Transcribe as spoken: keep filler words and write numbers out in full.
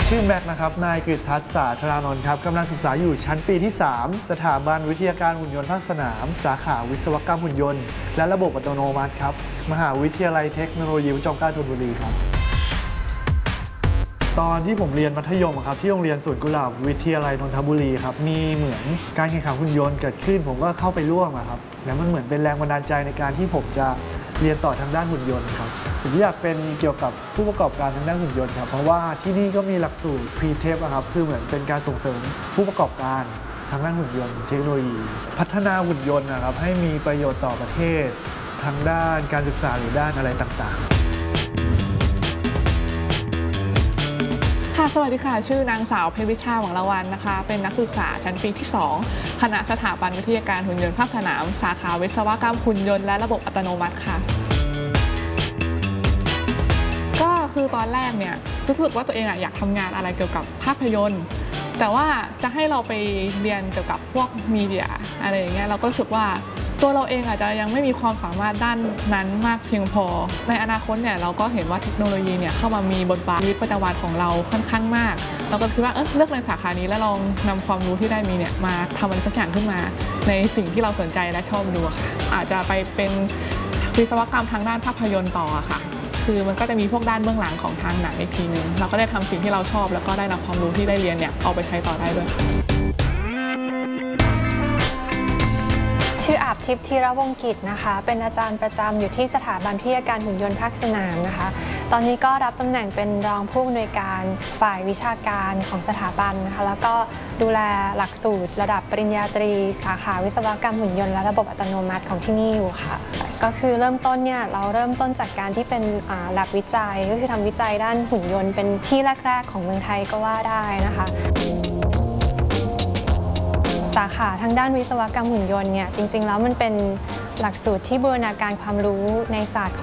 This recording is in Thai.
ชื่อแม็กนะครับนายกฤษทัศน์สาธารานนท์ครับกำลังศึกษาอยู่ชั้นปีที่สามสถาบันวิทยาการหุ่นยนต์ภาคสนามสาขาวิศวกรรมหุ่นยนต์และระบบอัตโนมัติครับมหาวิทยาลัยเทคโนโลยีจอมเกล้าธนบุรีครับตอนที่ผมเรียนมัธยมครับที่โรงเรียนสวนกุหลาบวิทยาลัยนนทบุรีครับมีเหมือนการแข่งขันหุ่นยนต์เกิดขึ้นผมก็เข้าไปร่วมครับแล้วมันเหมือนเป็นแรงบันดาลใจในการที่ผมจะเรียนต่อทางด้านหุ่นยนต์ครับผมอยากเป็นเกี่ยวกับผู้ประกอบการทางด้านหุ่นยนต์ครับเพราะว่าที่นี่ก็มีหลักสูตร พรี เทป ครับคือเหมือนเป็นการส่งเสริมผู้ประกอบการทางด้านหุ่นยนต์เทคโนโลยีพัฒนาหุ่นยนต์นะครับให้มีประโยชน์ต่อประเทศทางด้านการศึกษาหรือด้านอะไรต่างๆค่ะสวัสดีค่ะชื่อนางสาวเพชรวิชาหวังละวันนะคะเป็นนักศึกษาชั้นปีที่สองคณะสถาบันวิทยาการหุ่นยนต์ภาคสนามสาขาวิศวกรรมหุ่นยนต์และระบบอัตโนมัติค่ะก็คือตอนแรกเนี่ยรู้สึกว่าตัวเองอยากทำงานอะไรเกี่ยวกับภาพยนตร์แต่ว่าจะให้เราไปเรียนเกี่ยวกับพวกมีเดียอะไรอย่างเงี้ยเราก็รู้สึกว่าตัวเราเองอาจจะยังไม่มีความสามารถด้านนั้นมากเพียงพอในอนาคตเนี่ยเราก็เห็นว่าเทคโนโลยีเนี่ยเข้ามามีบทบาทชีวิตประจำวันของเราค่อนข้างมากเราก็คิดว่าเออเลือกเรียนสาขานี้แล้วลองนำความรู้ที่ได้มีเนี่ยมาทำอะไรสักอย่างขึ้นมาในสิ่งที่เราสนใจและชอบดูค่ะอาจจะไปเป็นวิศวกรรมทางด้านภาพยนตร์ต่อค่ะคือมันก็จะมีพวกด้านเบื้องหลังของทางหนังอีกทีนึงเราก็ได้ทำสิ่งที่เราชอบแล้วก็ได้นำความรู้ที่ได้เรียนเนี่ยเอาไปใช้ต่อได้ด้วยค่ะชื่ออาบทิพย์ธีรวงศ์กิจนะคะเป็นอาจารย์ประจำอยู่ที่สถาบันวิทยาการหุ่นยนต์ภาคสนามนะคะตอนนี้ก็รับตำแหน่งเป็นรองผู้อำนวยการฝ่ายวิชาการของสถาบันนะคะแล้วก็ดูแลหลักสูตรระดับปริญญาตรีสาขาวิศวกรรมหุ่นยนต์และระบบอัตโนมัติของที่นี่อยู่ค่ะก็คือเริ่มต้นเนี่ยเราเริ่มต้นจากการที่เป็นแลบวิจัยก็คือทำวิจัยด้านหุ่นยนต์เป็นที่แรกๆของเมืองไทยก็ว่าได้นะคะสาขาทางด้านวิศวกรรมหุ่นยนต์เนี่ยจริงๆแล้วมันเป็นหลักสูตรที่บูรณาการความรู้ในศาสตร์ของ